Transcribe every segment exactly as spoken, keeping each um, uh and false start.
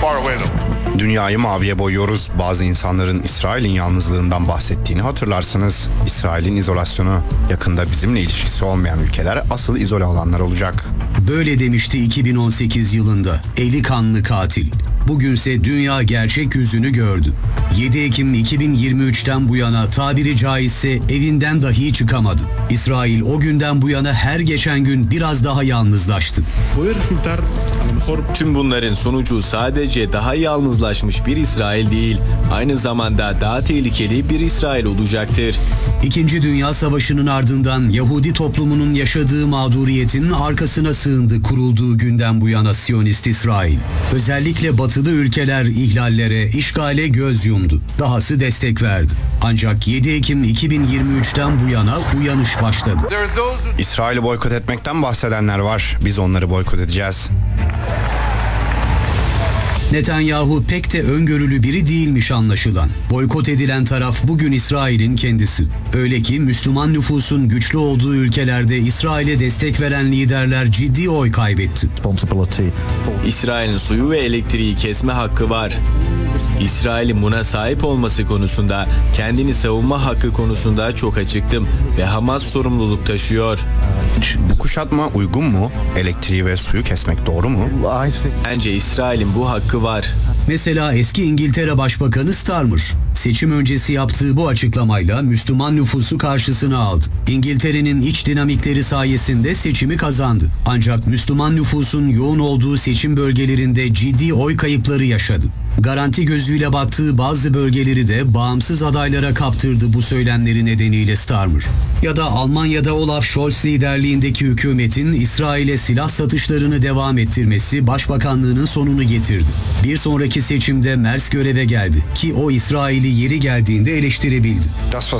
far away though. Dünyayı maviye boyuyoruz. Bazı insanların İsrail'in yalnızlığından bahsettiğini hatırlarsınız. İsrail'in izolasyonu. Yakında bizimle ilişkisi olmayan ülkeler asıl izole olanlar olacak. Böyle demişti iki bin on sekiz yılında eli kanlı katil. Bugünse dünya gerçek yüzünü gördü. yedi Ekim iki bin yirmi üçten bu yana tabiri caizse evinden dahi çıkamadı. İsrail o günden bu yana her geçen gün biraz daha yalnızlaştı. Tüm bunların sonucu sadece daha yalnızlaşmış bir İsrail değil, aynı zamanda daha tehlikeli bir İsrail olacaktır. İkinci Dünya Savaşı'nın ardından Yahudi toplumunun yaşadığı mağduriyetin arkasına sığındı kurulduğu günden bu yana Siyonist İsrail. Özellikle batılı ülkeler ihlallere, işgale göz yumdu. Dahası destek verdi. Ancak yedi Ekim iki bin yirmi üçten bu yana uyanış başladı. İsrail'i boykot etmekten bahsedenler var. Biz onları boykot edeceğiz. Netanyahu pek de öngörülü biri değilmiş anlaşılan. Boykot edilen taraf bugün İsrail'in kendisi. Öyle ki Müslüman nüfusun güçlü olduğu ülkelerde İsrail'e destek veren liderler ciddi oy kaybetti. İsrail'in suyu ve elektriği kesme hakkı var. İsrail'in buna sahip olması konusunda, kendini savunma hakkı konusunda çok açıktım ve Hamas sorumluluk taşıyor. Bu kuşatma uygun mu? Elektriği ve suyu kesmek doğru mu? Bence İsrail'in bu hakkı var. Mesela eski İngiltere Başbakanı Starmer, seçim öncesi yaptığı bu açıklamayla Müslüman nüfusu karşısına aldı. İngiltere'nin iç dinamikleri sayesinde seçimi kazandı. Ancak Müslüman nüfusun yoğun olduğu seçim bölgelerinde ciddi oy kayıpları yaşadı. Garanti gözüyle baktığı bazı bölgeleri de bağımsız adaylara kaptırdı bu söylemleri nedeniyle Starmer. Ya da Almanya'da Olaf Scholz liderliğindeki hükümetin İsrail'e silah satışlarını devam ettirmesi başbakanlığının sonunu getirdi. Bir sonraki seçimde Merz göreve geldi ki o İsrail'i yeri geldiğinde eleştirebildi.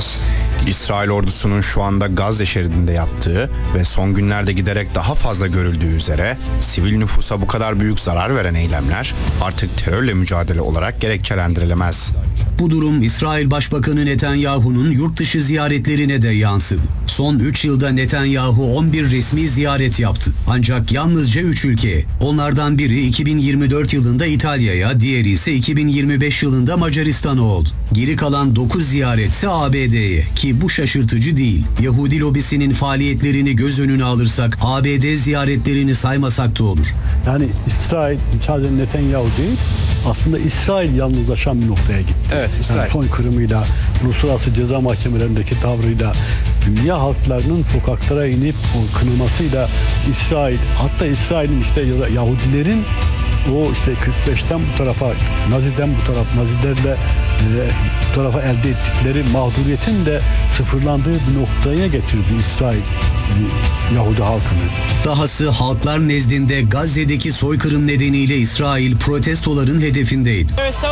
İsrail ordusunun şu anda Gazze şeridinde yaptığı ve son günlerde giderek daha fazla görüldüğü üzere sivil nüfusa bu kadar büyük zarar veren eylemler artık terörle mücadele olarak gerekçelendirilemez. Bu durum İsrail Başbakanı Netanyahu'nun yurt dışı ziyaretlerine de yansıdı. Son üç yılda Netanyahu on bir resmi ziyaret yaptı. Ancak yalnızca üç ülkeye. Onlardan biri iki bin yirmi dört yılında İtalya'ya, diğeri ise iki bin yirmi beş yılında Macaristan'a oldu. Geri kalan dokuz ziyaretse A B D'ye ki bu şaşırtıcı değil. Yahudi lobisinin faaliyetlerini göz önüne alırsak A B D ziyaretlerini saymasak da olur. Yani İsrail sadece Netanyahu değil, aslında İsrail yalnızlaşan bir noktaya gitti. Evet, İsrail. Yani soykırımıyla, uluslararası ceza mahkemelerindeki tavrıyla, dünya halklarının sokaklara inip o kınamasıyla İsrail, hatta İsrail'in işte Yahudilerin o işte kırk beşten bu tarafa, Nazi'den bu taraf, Nazilerle e, bu tarafa elde ettikleri mağduriyetin de sıfırlandığı bir noktaya getirdi İsrail e, Yahudi halkını. Dahası halklar nezdinde Gazze'deki soykırım nedeniyle İsrail protestoların hedefindeydi.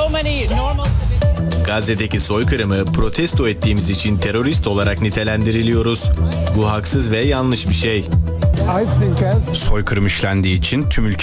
Gazze'deki soykırımı protesto ettiğimiz için terörist olarak nitelendiriliyoruz. Bu haksız ve yanlış bir şey. Soykırım işlendiği için tüm ülke